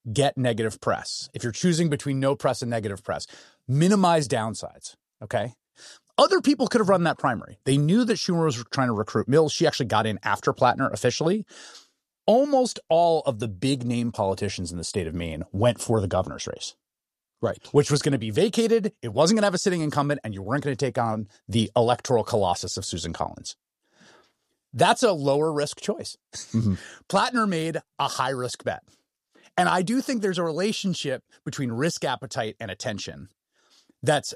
get negative press, if you're choosing between no press and negative press, minimize downsides, okay? Other people could have run that primary. They knew that Schumer was trying to recruit Mills. She actually got in after Plattner officially. Almost all of the big name politicians in the state of Maine went for the governor's race. Right. Which was going to be vacated. It wasn't going to have a sitting incumbent, and you weren't going to take on the electoral colossus of Susan Collins. That's a lower risk choice. Mm-hmm. Plattner made a high risk bet. And I do think there's a relationship between risk appetite and attention that's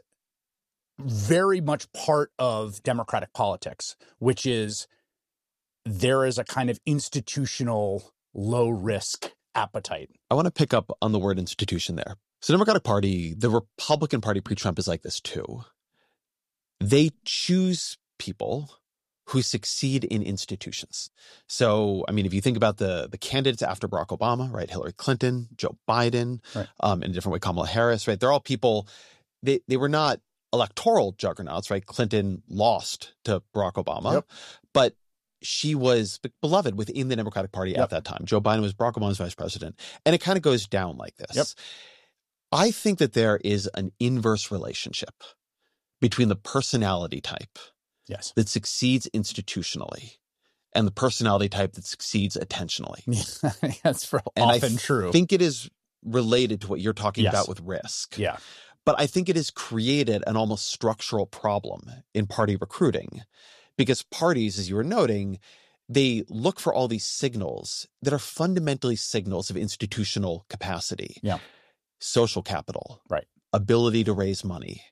very much part of Democratic politics, which is there is a kind of institutional low risk appetite. I want to pick up on the word institution there. So the Democratic Party, the Republican Party pre-Trump is like this too. They choose people who succeed in institutions. So, I mean, if you think about the candidates after Barack Obama, right? Hillary Clinton, Joe Biden, right. In a different way, Kamala Harris, right? They're all people, they were not electoral juggernauts, right? Clinton lost to Barack Obama, yep. But she was beloved within the Democratic Party yep. at that time. Joe Biden was Barack Obama's vice president. And it kind of goes down like this. Yep. I think that there is an inverse relationship between the personality type yes. that succeeds institutionally and the personality type that succeeds attentionally. That's often true. I think it is related to what you're talking yes. about with risk. Yeah. But I think it has created an almost structural problem in party recruiting because parties, as you were noting, they look for all these signals that are fundamentally signals of institutional capacity. Yeah. Social capital, right? Ability to raise money,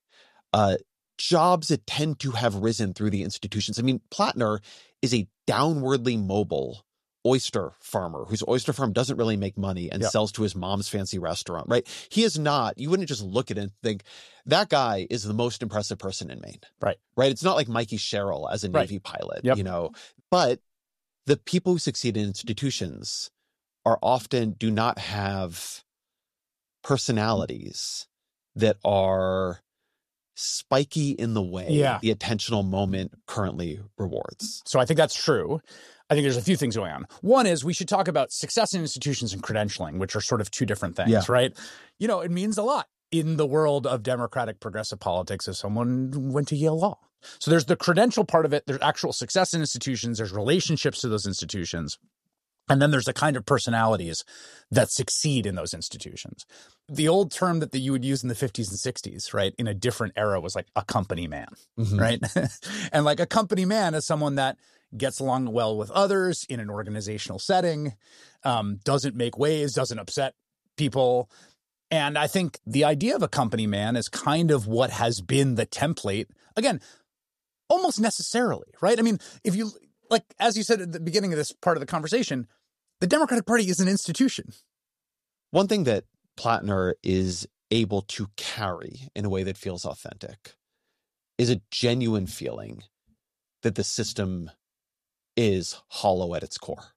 jobs that tend to have risen through the institutions. I mean, Plattner is a downwardly mobile oyster farmer whose oyster farm doesn't really make money and yep. sells to his mom's fancy restaurant, right? He is not, you wouldn't just look at it and think that guy is the most impressive person in Maine. Right. Right. It's not like Mikey Sherrill as a right. Navy pilot, yep. you know, but the people who succeed in institutions are often do not have personalities that are spiky in the way yeah. the attentional moment currently rewards. So I think that's true. I think there's a few things going on. One is we should talk about success in institutions and credentialing, which are sort of two different things, yeah. right? You know, it means a lot in the world of democratic progressive politics if someone went to Yale Law. So there's the credential part of it. There's actual success in institutions. There's relationships to those institutions. And then there's the kind of personalities that succeed in those institutions. The old term that you would use in the 50s and 60s, right, in a different era was like a company man, mm-hmm. right? And like a company man is someone that gets along well with others in an organizational setting, doesn't make waves, doesn't upset people. And I think the idea of a company man is kind of what has been the template, again, almost necessarily, right? I mean, if you, like, as you said at the beginning of this part of the conversation, the Democratic Party is an institution. One thing that Plattner is able to carry in a way that feels authentic is a genuine feeling that the system is hollow at its core.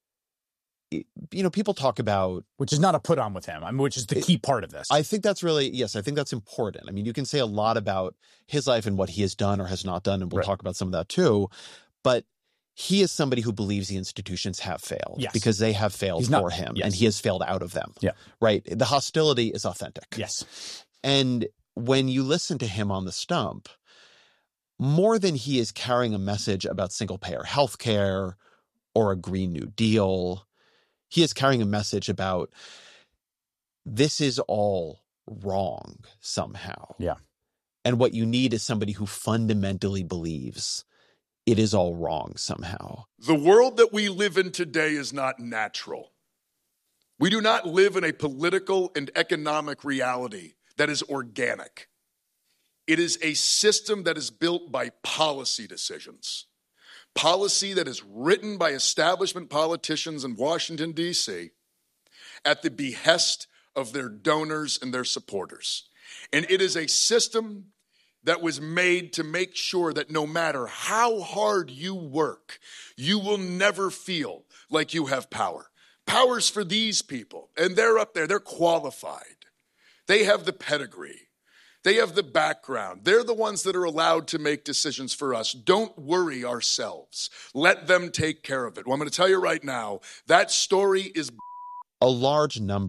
You know, people talk about... Which is not a put on with him, I mean, which is the key part of this. I think that's really, yes, I think that's important. I mean, you can say a lot about his life and what he has done or has not done, and we'll right. talk about some of that too. But he is somebody who believes the institutions have failed yes. because they have failed for him yes. and he has failed out of them. Yeah. Right. The hostility is authentic. Yes. And when you listen to him on the stump, more than he is carrying a message about single payer healthcare or a Green New Deal, he is carrying a message about this is all wrong somehow. Yeah. And what you need is somebody who fundamentally believes it is all wrong somehow. The world that we live in today is not natural. We do not live in a political and economic reality that is organic. It is a system that is built by policy decisions. Policy that is written by establishment politicians in Washington, D.C. at the behest of their donors and their supporters. And it is a system that was made to make sure that no matter how hard you work, you will never feel like you have power. Power's for these people, and they're up there, they're qualified. They have the pedigree. They have the background. They're the ones that are allowed to make decisions for us. Don't worry ourselves. Let them take care of it. Well, I'm going to tell you right now, that story is a large number